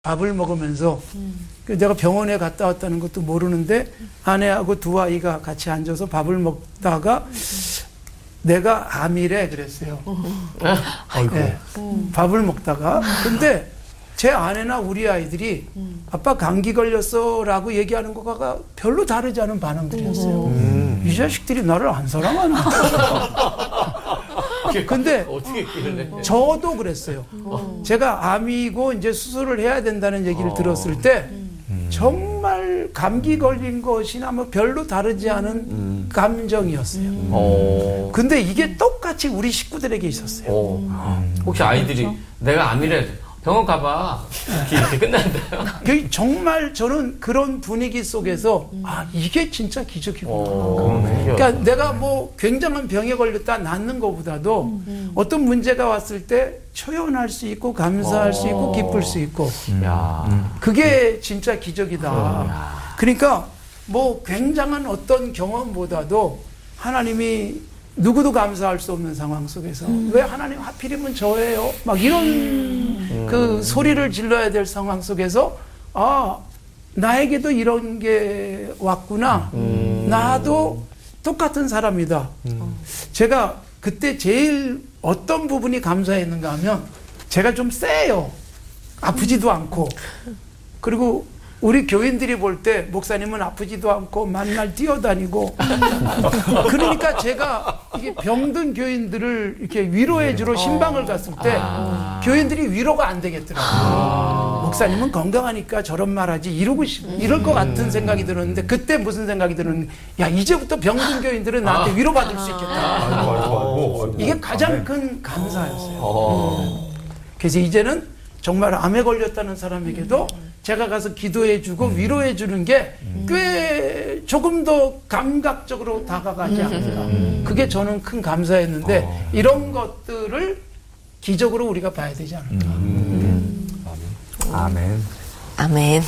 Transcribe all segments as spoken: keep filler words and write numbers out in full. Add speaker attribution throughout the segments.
Speaker 1: 밥을 먹으면서 음. 내가 병원에 갔다 왔다는 것도 모르는데 아내하고 두 아이가 같이 앉아서 밥을 먹다가 음. 내가 암이래 그랬어요.
Speaker 2: 아이고.
Speaker 1: 네, 음. 밥을 먹다가 근데 제 아내나 우리 아이들이 음. 아빠 감기 걸렸어 라고 얘기하는 거가 별로 다르지 않은 반응들이었어요. 음. 이 자식들이 나를 안 사랑하나. 근데
Speaker 2: 어떻게
Speaker 1: 저도 그랬어요. 음. 제가 암이고 이제 수술을 해야 된다는 얘기를 어. 들었을 때 음. 정말 감기 걸린 것이나 뭐 별로 다르지 않은 음. 감정이었어요. 음. 어. 근데 이게 똑같이 우리 식구들에게 있었어요. 어.
Speaker 2: 음. 혹시 아이들이 그렇죠? 내가 암이래 병원 가봐 이렇게 끝난다요?
Speaker 1: 정말 저는 그런 분위기 속에서 음. 아 이게 진짜 기적이구나.
Speaker 2: 오,
Speaker 1: 그러니까 내가 뭐 굉장한 병에 걸렸다 낫는 것보다도 음. 어떤 문제가 왔을 때 초연할 수 있고 감사할 오. 수 있고 기쁠 수 있고 음. 그게 진짜 기적이다. 야. 그러니까 뭐 굉장한 어떤 경험보다도 하나님이 누구도 감사할 수 없는 상황 속에서 음. 왜 하나님 하필이면 저예요? 막 이런 음. 그 소리를 질러야 될 상황 속에서 아 나에게도 이런 게 왔구나. 음. 나도 똑같은 사람이다. 음. 제가 그때 제일 어떤 부분이 감사했는가 하면 제가 좀 세요. 아프지도 않고 그리고 우리 교인들이 볼 때 목사님은 아프지도 않고 만날 뛰어다니고 그러니까 제가 이게 병든 교인들을 이렇게 위로해 주러 신방을 갔을 때 아. 교인들이 위로가 안 되겠더라고요. 아. 목사님은 건강하니까 저런 말하지 이러고 싶 이럴 것 같은 생각이 들었는데 그때 무슨 생각이 들었는데 야 이제부터 병든 교인들은 나한테 아. 위로받을 수 있겠다. 아이고, 아이고, 아이고, 아이고. 이게 가장 큰 감사였어요. 음. 그래서 이제는 정말 암에 걸렸다는 사람에게도 제가 가서 기도해주고 음. 위로해주는 게 꽤 음. 조금 더 감각적으로 다가가지 않을까. 음. 그게 저는 큰 감사였는데 어. 이런 것들을 기적으로 우리가 봐야 되지 않을까. 음.
Speaker 2: 음. 아멘.
Speaker 3: 아멘.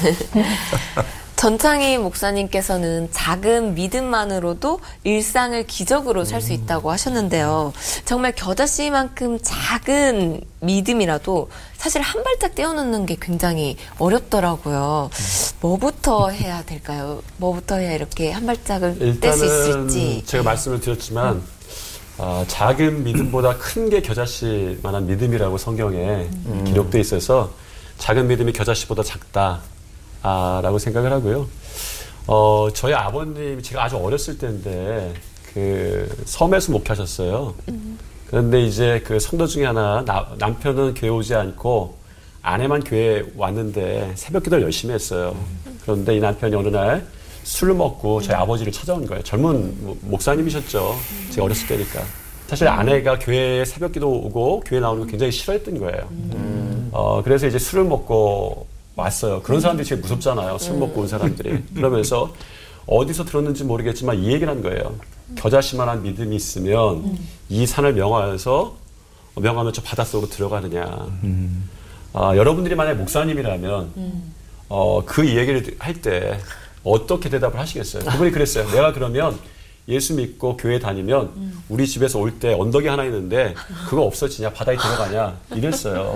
Speaker 3: 전창희 목사님께서는 작은 믿음만으로도 일상을 기적으로 살 수 있다고 하셨는데요. 정말 겨자씨만큼 작은 믿음이라도 사실 한 발짝 떼어놓는 게 굉장히 어렵더라고요. 뭐부터 해야 될까요? 뭐부터 해야 이렇게 한 발짝을 뗄 수 있을지.
Speaker 4: 제가 말씀을 드렸지만 어, 작은 믿음보다 큰 게 겨자씨만한 믿음이라고 성경에 음. 기록되어 있어서 작은 믿음이 겨자씨보다 작다. 아, 라고 생각을 하고요. 어, 저희 아버님이 제가 아주 어렸을 때인데, 그, 섬에서 목회하셨어요. 음. 그런데 이제 그 성도 중에 하나, 나, 남편은 교회 오지 않고, 아내만 교회에 왔는데, 새벽 기도를 열심히 했어요. 음. 그런데 이 남편이 어느 날 술을 먹고 저희 음. 아버지를 찾아온 거예요. 젊은 목사님이셨죠. 음. 제가 어렸을 때니까. 사실 아내가 교회에 새벽 기도 오고, 교회 나오는 거 굉장히 싫어했던 거예요. 음. 어, 그래서 이제 술을 먹고, 왔어요. 그런 사람들이 제일 무섭잖아요. 술 먹고 온 사람들이. 그러면서 어디서 들었는지 모르겠지만 이 얘기를 한 거예요. 겨자씨만한 믿음이 있으면 음. 이 산을 명하여서 명하면 저 바닷속으로 들어가느냐. 음. 아, 여러분들이 만약에 목사님이라면 음. 어, 그 얘기를 할 때 어떻게 대답을 하시겠어요? 그분이 그랬어요. 내가 그러면 예수 믿고 교회 다니면 음. 우리 집에서 올 때 언덕이 하나 있는데 그거 없어지냐? 바다에 들어가냐? 이랬어요.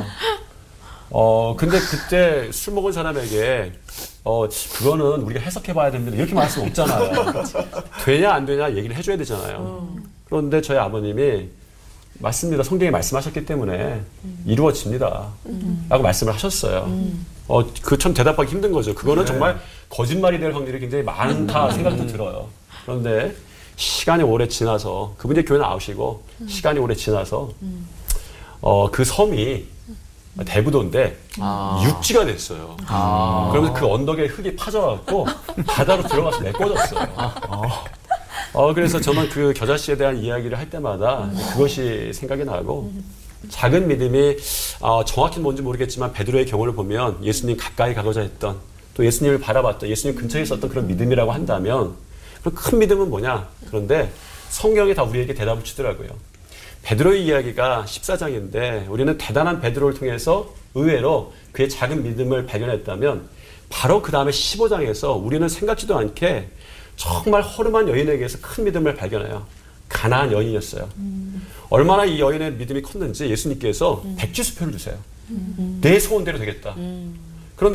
Speaker 4: 어, 근데 그때 술 먹은 사람에게, 어, 그거는 우리가 해석해 봐야 됩니다. 이렇게 말할 수는 없잖아요. 되냐, 안 되냐 얘기를 해줘야 되잖아요. 음. 그런데 저희 아버님이, 맞습니다. 성경에 말씀하셨기 때문에 음. 이루어집니다. 음. 라고 말씀을 하셨어요. 음. 어, 그 참 대답하기 힘든 거죠. 그거는 네. 정말 거짓말이 될 확률이 굉장히 많다 생각도 음. 들어요. 그런데 시간이 오래 지나서, 그분이 교회 나오시고, 음. 시간이 오래 지나서, 음. 어, 그 섬이 대부도인데 아. 육지가 됐어요. 아. 그러면서 그 언덕에 흙이 파져갖고 바다로 들어가서 메꿔졌어요. 아. 어, 그래서 저는 그 겨자씨에 대한 이야기를 할 때마다 그것이 생각이 나고 작은 믿음이 어, 정확히 뭔지 모르겠지만 베드로의 경우를 보면 예수님 가까이 가고자 했던 또 예수님을 바라봤던 예수님 근처에 있었던 그런 믿음이라고 한다면 그럼 큰 믿음은 뭐냐? 그런데 성경이 다 우리에게 대답을 주더라고요. 베드로의 이야기가 십사 장인데 우리는 대단한 베드로를 통해서 의외로 그의 작은 믿음을 발견했다면 바로 그 다음에 십오 장에서 우리는 생각지도 않게 정말 허름한 여인에게서 큰 믿음을 발견해요. 가나안 여인이었어요. 음. 얼마나 이 여인의 믿음이 컸는지 예수님께서 음. 백지수표를 주세요. 음. 내 소원대로 되겠다. 음.